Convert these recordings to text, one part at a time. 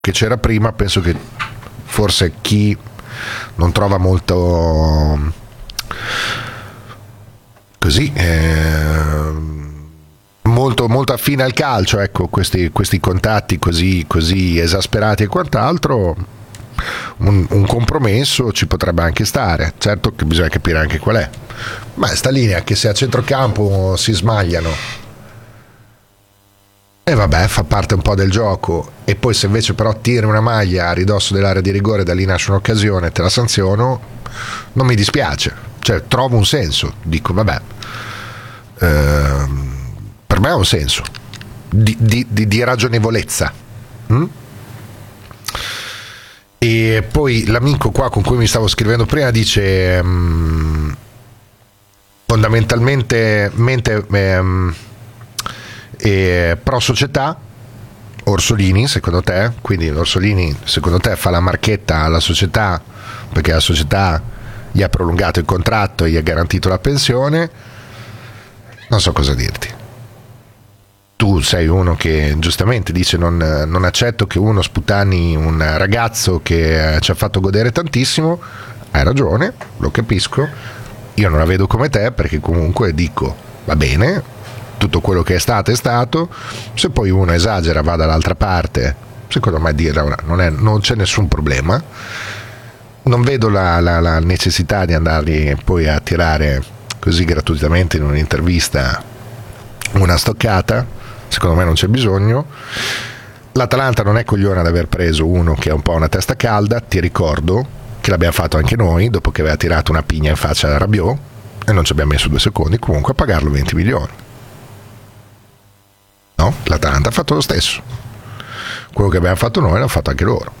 che c'era prima. Penso che forse chi non trova molto così molto affine al calcio, ecco, questi contatti così esasperati e quant'altro, un compromesso ci potrebbe anche stare. Certo che bisogna capire anche qual è, ma sta linea che se a centrocampo si smagliano e vabbè, fa parte un po' del gioco, e poi se invece però tiri una maglia a ridosso dell'area di rigore, da lì nasce un'occasione, te la sanziono, non mi dispiace, cioè trovo un senso, dico vabbè, per me ha un senso di ragionevolezza. E poi l'amico qua con cui mi stavo scrivendo prima dice fondamentalmente pro società Orsolini, secondo te? Quindi Orsolini secondo te fa la marchetta alla società perché la società gli ha prolungato il contratto e gli ha garantito la pensione? Non so cosa dirti. Tu sei uno che giustamente dice non accetto che uno sputtani un ragazzo che ci ha fatto godere tantissimo. Hai ragione, lo capisco. Io non la vedo come te, perché comunque dico va bene, tutto quello che è stato, se poi uno esagera, va dall'altra parte, secondo me non c'è nessun problema. Non vedo la necessità di andargli poi a tirare così gratuitamente in un'intervista una stoccata, secondo me non c'è bisogno. L'Atalanta non è coglione ad aver preso uno che ha un po' una testa calda, ti ricordo che l'abbiamo fatto anche noi dopo che aveva tirato una pigna in faccia a Rabiot e non ci abbiamo messo 2 secondi comunque a pagarlo 20 milioni. No, l'Atalanta ha fatto lo stesso. Quello che abbiamo fatto noi l'hanno fatto anche loro.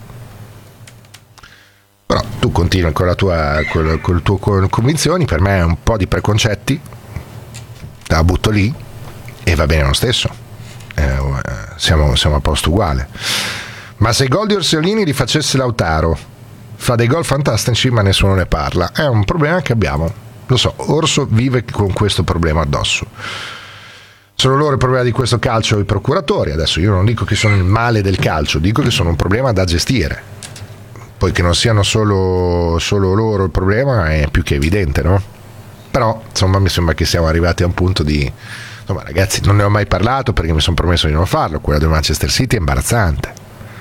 Però tu continui con le tue convinzioni, per me è un po' di preconcetti, te la butto lì e va bene lo stesso. Siamo a posto uguale. Ma se i gol di Orsolini li facesse Lautaro, fa dei gol fantastici ma nessuno ne parla. È un problema che abbiamo, lo so, Orso vive con questo problema addosso. Sono loro il problema di questo calcio, i procuratori. Adesso io non dico che sono il male del calcio, dico che sono un problema da gestire. Poi che non siano solo loro il problema è più che evidente, no? Però insomma mi sembra che siamo arrivati a un punto di, insomma ragazzi, non ne ho mai parlato perché mi sono promesso di non farlo, quella del Manchester City è imbarazzante.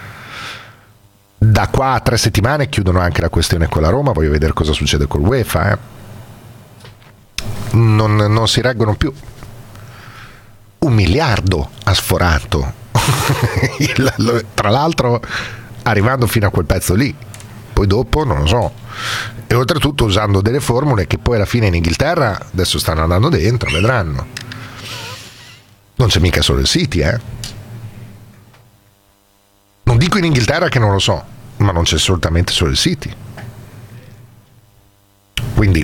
Da qua a 3 settimane chiudono anche la questione con la Roma, voglio vedere cosa succede col UEFA. Non si reggono più. 1 miliardo ha sforato tra l'altro arrivando fino a quel pezzo lì, poi dopo non lo so, e oltretutto usando delle formule che poi alla fine in Inghilterra adesso stanno andando dentro, vedranno. Non c'è mica solo il City, non dico in Inghilterra che non lo so, ma non c'è assolutamente solo il City, quindi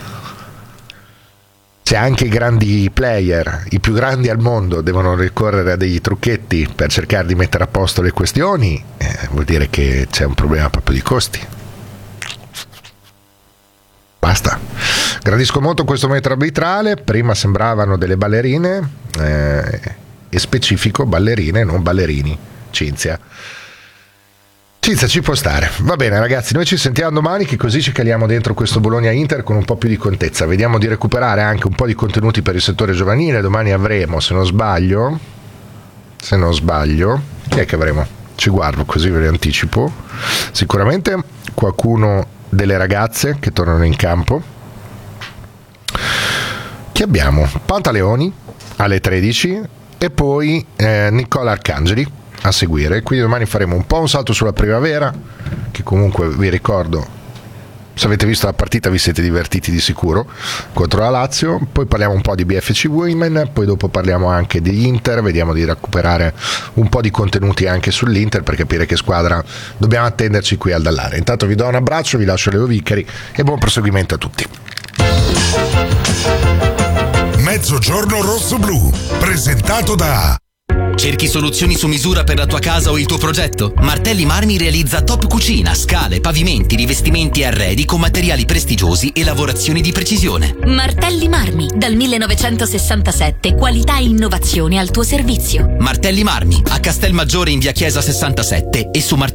se anche i grandi player, i più grandi al mondo, devono ricorrere a degli trucchetti per cercare di mettere a posto le questioni, vuol dire che c'è un problema proprio di costi. Basta. Gradisco molto questo metro arbitrale, prima sembravano delle ballerine, e specifico ballerine, non ballerini. Cinzia ci può stare. Va bene ragazzi, noi ci sentiamo domani, che così ci caliamo dentro questo Bologna-Inter con un po' più di contezza. Vediamo di recuperare anche un po' di contenuti per il settore giovanile. Domani avremo, se non sbaglio, chi è che avremo? Ci guardo così ve le anticipo. Sicuramente qualcuno delle ragazze che tornano in campo. Chi abbiamo? Pantaleoni alle 13 e poi Nicola Arcangeli a seguire. Quindi domani faremo un po' un salto sulla primavera, che comunque vi ricordo, se avete visto la partita vi siete divertiti di sicuro contro la Lazio. Poi parliamo un po' di BFC Women, poi dopo parliamo anche degli Inter, vediamo di recuperare un po' di contenuti anche sull'Inter per capire che squadra dobbiamo attenderci qui al Dallare. Intanto vi do un abbraccio, vi lascio Leo Vicari e buon proseguimento a tutti. Mezzogiorno rosso blu presentato da Cerchi soluzioni su misura per la tua casa o il tuo progetto? Martelli Marmi realizza top cucina, scale, pavimenti, rivestimenti e arredi con materiali prestigiosi e lavorazioni di precisione. Martelli Marmi, dal 1967, qualità e innovazione al tuo servizio. Martelli Marmi, a Castelmaggiore in via Chiesa 67 e su